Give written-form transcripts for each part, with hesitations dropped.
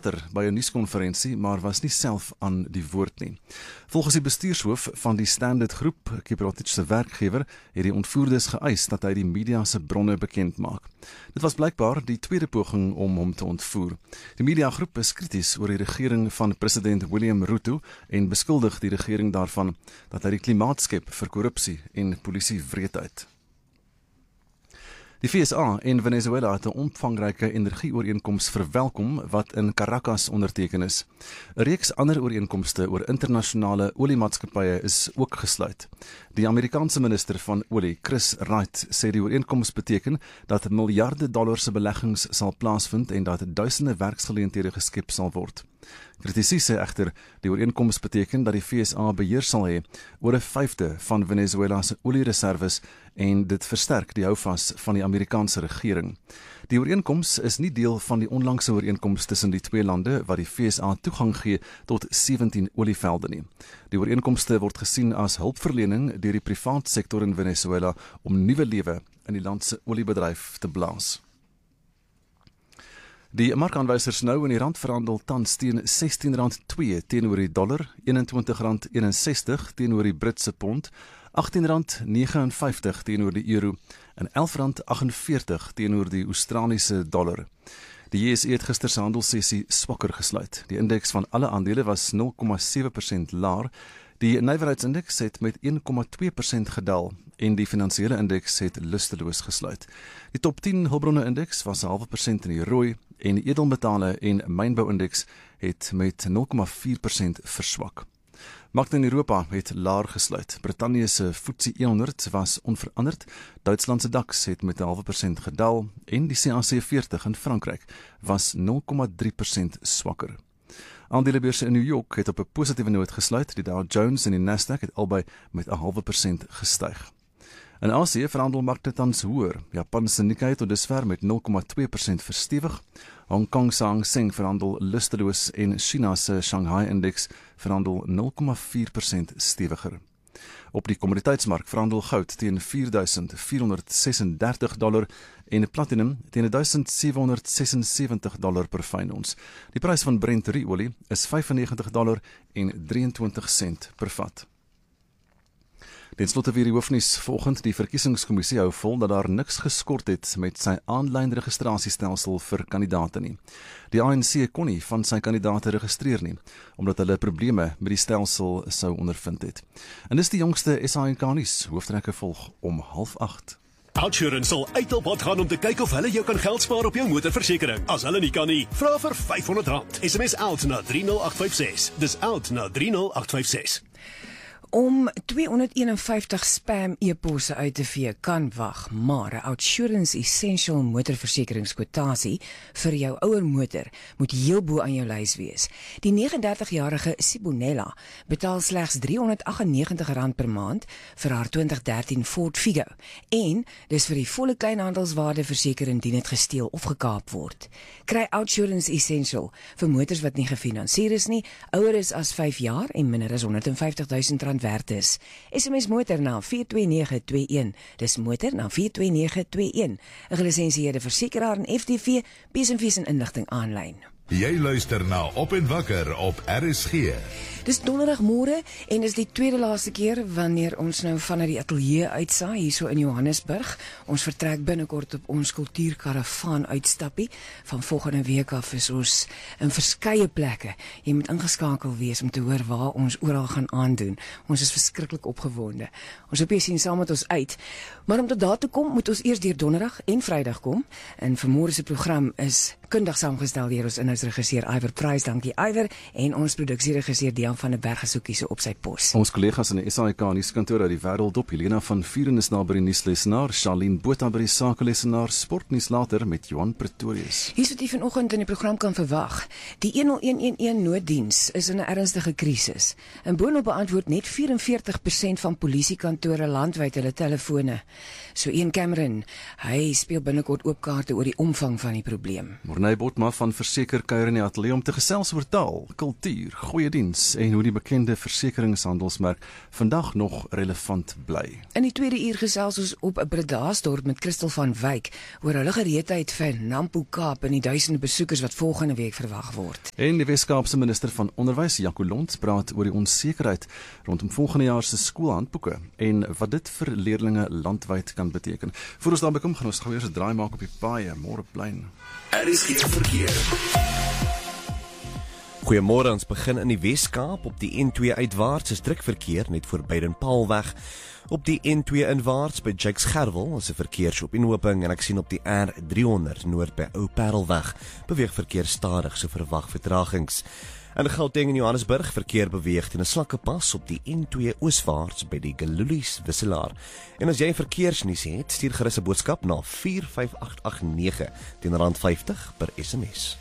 later by 'n nuuskonferensie, maar was nie self aan die woord nie. Volgens die bestuurshoof van die Standard Groep, Kiprotich se werkgewer, het die ontvoerders geëis dat hy die media se bronne bekend maak. Dit was blykbaar die tweede poging om hom te ontvoer. Die mediagroep is krities oor die regering van president William Ruto en beskuldig die regering daarvan dat hy die klimaat skep vir korrupsie en polisiewreedheid. Die VSA en Venezuela het 'n omvangryke energieooreenkoms verwelkom wat in Caracas onderteken is. 'n Reeks ander ooreenkomste oor internasionale oliemaatskappye is ook gesluit. Die Amerikaanse minister van olie, Chris Wright, sê die ooreenkoms beteken dat miljarde dollars se beleggings sal plaasvind en dat duisende werksgeleenthede geskep sal word. Kritici sê egter die ooreenkoms beteken dat die VSA beheer sal hê oor 1/5 van Venezuela se oliereserwes en dit versterk die houvas van die Amerikaanse regering. Die ooreenkoms is nie deel van die onlangse ooreenkoms tussen die twee lande wat die VSA toegang gee tot 17 olievelde nie. Die ooreenkomste word gesien as hulpverlening deur die privaat sektor in Venezuela om nuwe lewe in die land se oliebedryf te blaas. Die markaanwysers nou in die rand verhandel tans teen R16.2 teenoor die dollar, R21.61 teenoor die Britse pond, R18.59 teenoor die euro en R11.48 teenoor die Australiese dollar. Die JSE het gister se handelssessie swakker gesluit. Die indeks van alle aandele was 0,7% laer. Die nywerheidsindeks het met 1,2% gedaal en die finansiële indeks het lusteloos gesluit. Die top 10 hulpbronne indeks was 0,5% in die rooi en die edelmetale en mynbouindeks het met 0,4% verswak. Markte in Europa het laer gesluit. Brittanje se FTSE 100 was onveranderd. Duitsland se DAX het met 0,5% gedaal en die CAC 40 in Frankryk was 0,3% swakker. Aandelebeurse in New York het op 'n positiewe noot gesluit. Die Dow Jones en die Nasdaq het albei met 0,5% gestyg. In Asië verhandel markte tans hoër. Japan se Nikkei tot dusver met 0,2% verstewig. Hong Kong se Hang Seng verhandel lusteloos en China se Shanghai Index verhandel 0,4% stewiger. Op die kommoditeitsmark verhandel goud teen $4.436 en platinum teen $1.776 per fyn ons. Die prys van Brent ruolie is $95.23 per vat. Ten slotte weer die hoofnuus vanoggend. Die verkiesingskommissie hou vol dat daar niks geskort het met sy aanlyn registrasiestelsel vir kandidaate nie. Die ANC kon nie van sy kandidaate registreer nie, omdat hulle probleme met die stelsel sou ondervind het. En dis die jongste SAK nuus. Hooftrekke volg om 7:30. Outsurance sal uit op pad gaan om te kyk of hulle jou kan geld spaar op jou motorversekering. As hulle nie kan nie, vra vir R500. SMS out na 30856. Dis out na 30856. Om 251 spam e-posse uit te vee kan wag, maar 'n Outsurance Essential motorversekeringskwotasie vir jou ouer motor moet heel bo aan jou lys wees. Die 39-jarige Sibonella betaal slegs R398 per maand vir haar 2013 Ford Figo en dis vir die volle kleinhandelswaarde verseker indien dit gesteel of gekaap word. Kry Outsurance Essential vir motors wat nie gefinansier is nie, ouer is as 5 jaar en minder as R150.000 werd is. SMS motor na 42921. Dis motor na 42921. 'n Gelisensieerde versekeraar en FTV, P&V en inligting aanlyn. Jy luister na Op en Wakker op RSG. Dis donderdagmôre en dis die tweede laaste keer wanneer ons nou vanuit die ateljee uitsaai hierso in Johannesburg. Ons vertrek binnekort op ons kultuurkaravaan uitstappie. Van volgende week af is ons in verskeie plekke. Jy moet ingeskakel wees om te hoor waar ons oral gaan aandoen. Ons is verskriklik opgewonde. Ons hoop jy sien saam met ons uit. Maar om tot daar te kom, moet ons eers deur Donderdag en Vrydag kom. En vanmôre se program is kundig saamgestel deur ons inhoudsregisseur Iver Price, dankie Iver, en ons produksieregisseur Dian van der Berg gesoekie so op sy pos. Ons kollegas in die SAK nuuskantoor uit die wêreld dop, Helena van Vuren is na by die nuuslesenaar, Charlene Botha by die sakelesenaar, sportnuus later met Johan Pretorius. Hier is wat jy vanoggend in die program kan verwag. Die 10111 nooddiens is in 'n ernstige krisis. En boonop beantwoord net 44% van polisiekantore landwyd hulle telefone. So Ian Cameron, hy speel binnekort oop kaarte oor die omvang van die probleem. Morney Botma van Verseker kuier in die ateljee om te gesels oor taal, kultuur, goeie diens en hoe die bekende versekeringshandelsmerk vandag nog relevant bly. In die tweede uur gesels ons op Bredasdorp met Christel van Wyk oor hulle gereedheid vir Nampo Kaap en die duisende besoekers wat volgende week verwag word. En die Wes-Kaapse minister van Onderwys, Jaco Lont, praat oor die onsekerheid rondom volgende jaar se skoolhandboeke en wat dit vir leerdlinge landwyd kan beteken. Voor ons daarby kom, gaan ons gou eers 'n draai maak op die paaie, môre plein. RSG verkeer. Goeiemôre, ons begin in die Wes-Kaap op die N2 uitwaarts is druk verkeer net voor Baden-Powellweg. Op die N2 inwaarts by Jakes Gerwel is 'n verkeersopeenhoping en ek sien op die R300 noord by Ou Parelweg beweeg verkeer stadig, so verwag vertragings. In Gauteng en Johannesburg verkeer beweeg teen 'n slakke pas op die N2 ooswaarts by die Galulies wisselaar. En as jy verkeersnuus het, stuur gerus 'n boodskap na 45889 teen R50 per SMS.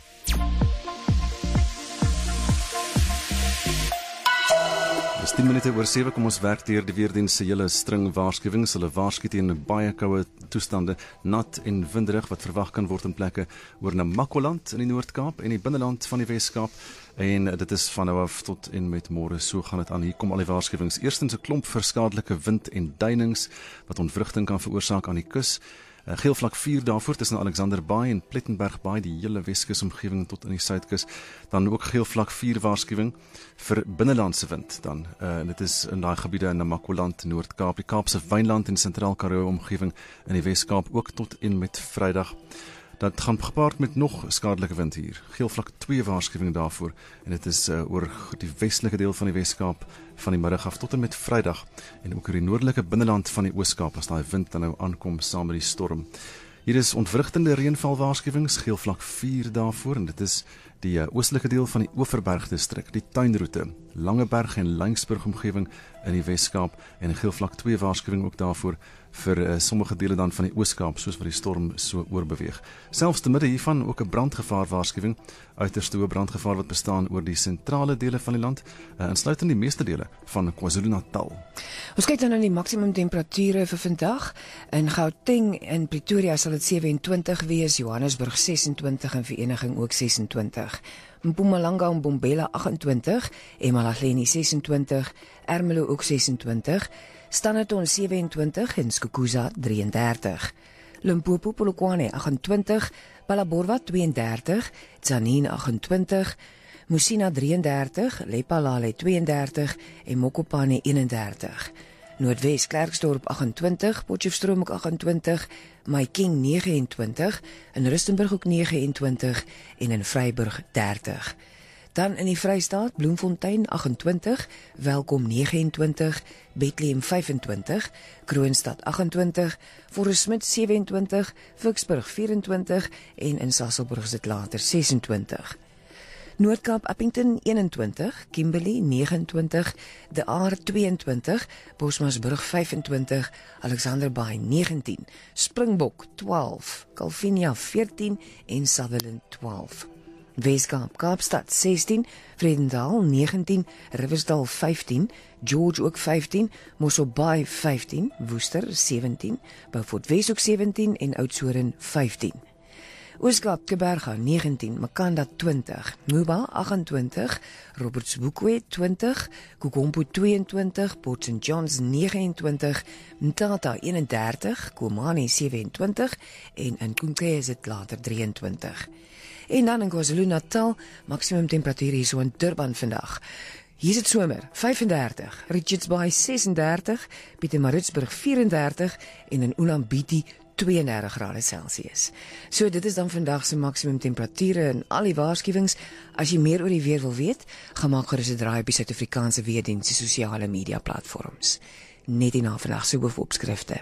Dis 10 minute oor 7, kom ons werk deur die weerdiens se hele string waarskuwings. Hulle waarsku teen baie koue toestande, nat en winderig wat verwag kan word in plekke oor Namakoland in die Noord-Kaap en die binneland van die Wes-Kaap. En dit is van nou af tot en met môre, so gaan dit aan. Hier kom al die waarskuwings. Eerstens 'n klomp verskadelike wind en duinings wat ontwrigting kan veroorsaak aan die kus. Geel vlak 4 daarvoor tussen Alexander Baai en Plettenberg Baai, die hele Weskusomgewing tot in die suidkus. Dan ook geel vlak 4 waarskuwing vir binnelandse wind dan. Dit is in daai gebiede in Namakoland, Noord-Kaap, die Kaapse Wynland en Sentraal Karoo omgewing in die Wes-Kaap ook tot en met Vrydag. Dat gaan gepaard met nog skadelike wind hier. Geel vlak 2 waarskuwing daarvoor en dit is oor die westelike deel van die Wes-Kaap van die middag af tot en met Vrydag en ook oor die noordelike binneland van die Oos-Kaap as daai wind dan nou aankom saam met die storm. Hier is ontwrigtende reënval waarskuwings, geel vlak 4 daarvoor en dit is die oostelike deel van die Oeverberg distrik, die tuinroete, Langeberg en Lyngsburg omgewing in die Wes-Kaap en geel vlak 2 waarskuwing ook daarvoor vir sommige dele dan van die Oos-Kaap soos wat die storm so oorbeweeg. Selfs te midde hiervan ook 'n brandgevaar waarskuwing, uiterste hoë brandgevaar wat bestaan oor die sentrale dele van die land, insluitend die meeste dele van KwaZulu-Natal. Ons kyk dan na die maksimum temperature vir vandag. In Gauteng en Pretoria sal dit 27 wees, Johannesburg 26 en Vereniging ook 26. Mpumalanga en Bombela 28, Emalahleni 26, Ermelo ook 26, Standerton 27 en Skukuza 33. Limpopo Polokwane 28, Phalaborwa 32, Tzaneen 28, Musina 33, Lephalale 32 en Mokopane 31. Noordwes Klerksdorp 28, Potchefstroom ook 28, Mahikeng 29, in Rustenburg ook 29 en in Vryburg 30. Dan in die Vrystaat, Bloemfontein 28, Welkom 29, Bethlehem 25, Kroonstad 28, Forest Smith 27, Vicksburg 24 en in Sasolburg is dit later 26. Noord-Kaap Appington 21, Kimberley 29, De Aar 22, Bosmasburg 25, Alexander Baai 19, Springbok 12, Calvinia 14 en Sutherland 12. Weskaap Kaapstad 16, Vredendal 19, Riversdal 15, George ook 15, Mossel Bay 15, Woester 17, Beaufort Wes ook 17 en Oudtshoorn 15. Ooskaap Keberga 19, Makanda 20, Muba 28, Robertsboekwe 20, Kukompo 22, Port St. John's 29, Mtata 31, Komani 27 en in Kunke is dit later 23. En dan in KwaZulu-Natal, maksimum temperatuur hier so in Durban vandag. Hier is het somer, 35, Richards Bay 36, Pietermaritzburg 34 en in Ulambiti 32 grade Celsius. So dit is dan vandag se maksimum temperature en al die waarskuwings. As jy meer oor die weer wil weet, gaan maak gerus 'n draai op die Suid-Afrikaanse weerdiens se sosiale media platforms. Net hierna vandag se hoofopskrifte.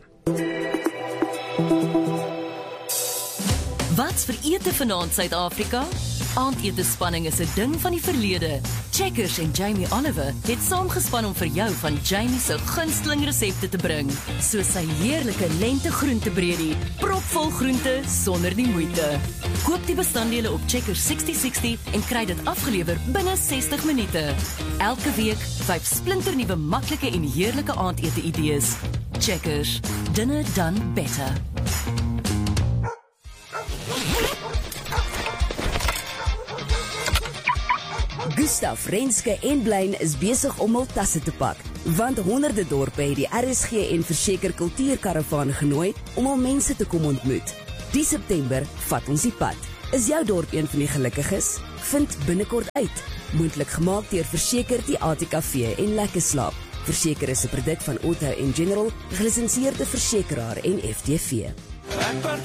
Wat's vir ete vanaand Suid-Afrika? Aandetespanning is 'n ding van die verlede. Checkers en Jamie Oliver het saamgespan om vir jou van Jamie se gunsteling resepte te bring, soos sy heerlike lente groentebreedie, propvol groente sonder die moeite. Koop die bestanddele op Checkers 6060 en kry dit afgelewer binne 60 minute. Elke week 5 splinternuwe maklike en heerlike aandete idees. Checkers, dinner done better. Gustaf, Renske en Blyn is besig om hul tasse te pak, want honderde dorpe het die RSG en Verseker Kultuurkaravaan genooi om hul mense te kom ontmoet. Die September vat ons die pad. Is jou dorp een van die gelukkiges? Vind binnekort uit. Moontlik gemaak deur Verseker, die ATKV en Lekker Slaap. Verseker is 'n produk van Otto & General, gelisensieerde versekeraar en FTV.